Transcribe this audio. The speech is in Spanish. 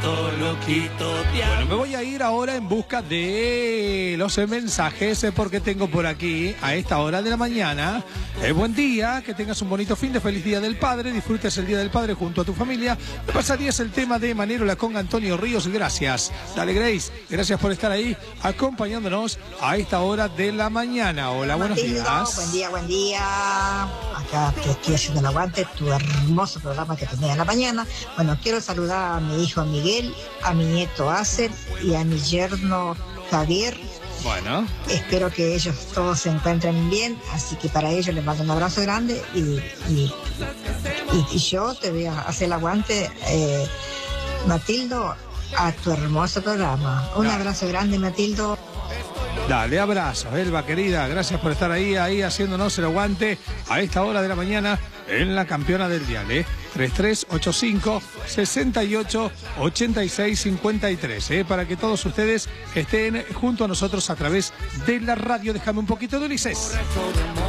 Bueno, me voy a ir ahora en busca de los mensajes porque tengo por aquí a esta hora de la mañana. Buen día, que tengas un bonito fin de feliz Día del Padre, disfrutes el Día del Padre junto a tu familia. Me pasarías el tema de Manero la con Antonio Ríos, gracias. Dale, Grace, gracias por estar ahí acompañándonos a esta hora de la mañana. Hola, buenos días. Buen día, buen día. Acá te estoy haciendo el aguante, tu hermoso programa que tenés en la mañana. Bueno, quiero saludar a mi hijo Miguel, a mi nieto Acer y a mi yerno Javier. Bueno. Espero que ellos todos se encuentren bien, así que para ellos les mando un abrazo grande y yo te voy a hacer el aguante, Matildo, a tu hermoso programa. Un abrazo grande, Matildo. Dale, abrazo, Elba querida, gracias por estar ahí haciéndonos el aguante a esta hora de la mañana en la campeona del dial, 3385-688653, para que todos ustedes estén junto a nosotros a través de la radio. Déjame un poquito de Ulises.